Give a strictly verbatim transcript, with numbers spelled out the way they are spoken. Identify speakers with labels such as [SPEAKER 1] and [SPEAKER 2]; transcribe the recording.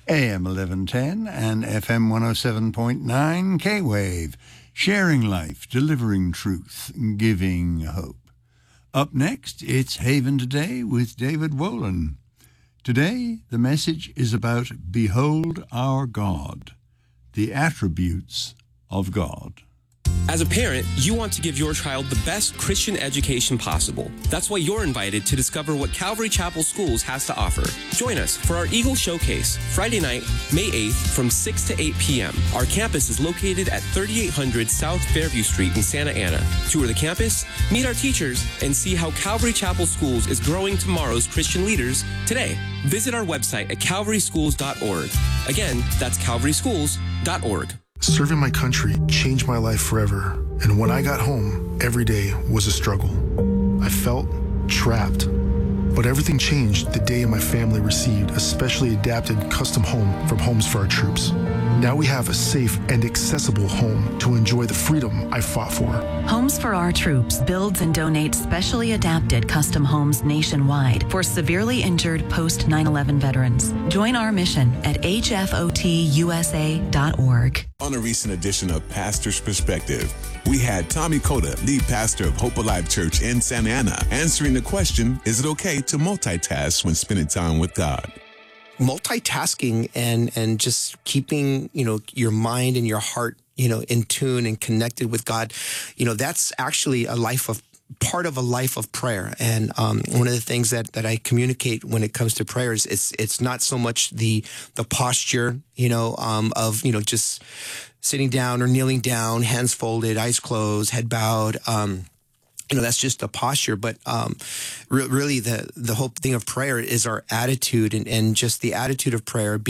[SPEAKER 1] A M eleven ten and F M one oh seven point nine K-Wave. Sharing life, delivering truth, giving hope. Up next, it's Haven Today with David Wolin. Today, the message is about Behold Our God, the attributes of God.
[SPEAKER 2] As a parent, you want to give your child the best Christian education possible. That's why you're invited to discover what Calvary Chapel Schools has to offer. Join us for our Eagle Showcase, Friday night, May eighth from six to eight p.m. Our campus is located at thirty-eight hundred South Fairview Street in Santa Ana. Tour the campus, meet our teachers, and see how Calvary Chapel Schools is growing tomorrow's Christian leaders today. Visit our website at calvary schools dot org. Again, that's calvary schools dot org.
[SPEAKER 3] Serving my country changed my life forever, and when I got home, every day was a struggle. I felt trapped. But everything changed the day my family received a specially adapted custom home from Homes for Our Troops. Now we have a safe and accessible home to enjoy the freedom I fought for.
[SPEAKER 4] Homes for Our Troops builds and donates specially adapted custom homes nationwide for severely injured post nine eleven veterans. Join our mission at H F O T U S A dot org.
[SPEAKER 5] On a recent edition of Pastor's Perspective, we had Tommy Cota, lead pastor of Hope Alive Church in Santa Ana, answering the question, is it okay to multitask when spending time with God?
[SPEAKER 6] Multitasking and, and just keeping, you know, your mind and your heart, you know, in tune and connected with God, you know, that's actually a life of part of a life of prayer. And um, one of the things that, that I communicate when it comes to prayer is it's, it's not so much the, the posture, you know, um, of, you know, just sitting down or kneeling down, hands folded, eyes closed, head bowed. Um, you know, that's just a posture. But um, re- really the, the whole thing of prayer is our attitude and, and just the attitude of prayer.